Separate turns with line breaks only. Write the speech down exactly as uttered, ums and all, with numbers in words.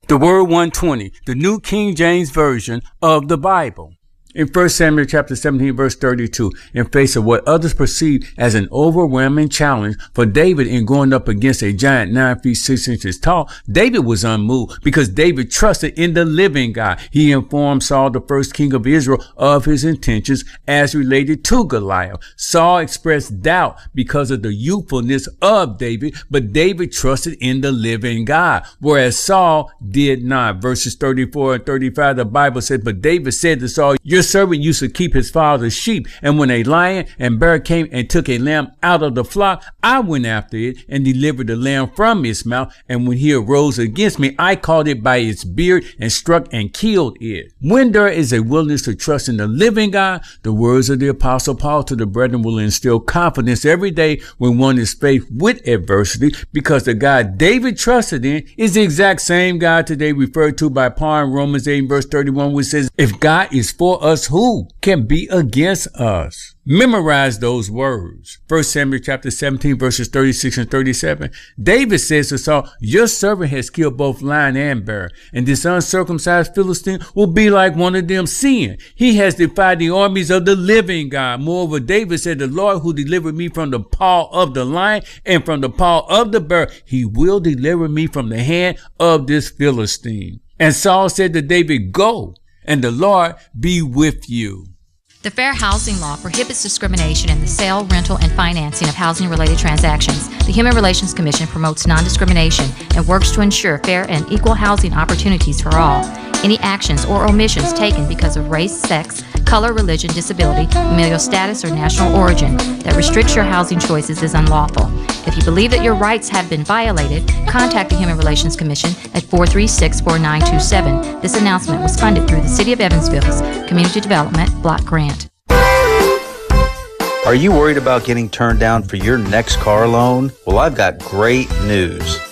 The Word one twenty, the New King James Version of the Bible. In First Samuel chapter seventeen, verse thirty-two, in face of what others perceived as an overwhelming challenge for David in going up against a giant nine feet six inches tall, David was unmoved because David trusted in the living God. He informed Saul, the first king of Israel, of his intentions as related to Goliath. Saul expressed doubt because of the youthfulness of David, but David trusted in the living God, whereas Saul did not. Verses thirty-four and thirty-five, the Bible said, but David said to Saul, your servant used to keep his father's sheep, and when a lion and bear came and took a lamb out of the flock, I went after it and delivered the lamb from its mouth. And when he arose against me, I caught it by its beard and struck and killed it. When there is a willingness to trust in the living God, the words of the Apostle Paul to the brethren will instill confidence every day when one is faced with adversity, because the God David trusted in is the exact same God today referred to by Paul in Romans eight verse thirty-one, which says, if God is for us, who can be against us? Memorize those words. First Samuel chapter seventeen, verses thirty-six and thirty-seven. David says to Saul, your servant has killed both lion and bear, and this uncircumcised Philistine will be like one of them, seeing he has defied the armies of the living God. Moreover, David said, the Lord who delivered me from the paw of the lion and from the paw of the bear, he will deliver me from the hand of this Philistine. And Saul said to David, go, and the Lord be with you.
The Fair Housing Law prohibits discrimination in the sale, rental, and financing of housing-related transactions. The Human Relations Commission promotes non-discrimination and works to ensure fair and equal housing opportunities for all. Any actions or omissions taken because of race, sex, color, religion, disability, familial status, or national origin that restricts your housing choices is unlawful. If you believe that your rights have been violated, contact the Human Relations Commission at four three six, four nine two seven. This announcement was funded through the City of Evansville's Community Development Block Grant.
Are you worried about getting turned down for your next car loan? Well, I've got great news.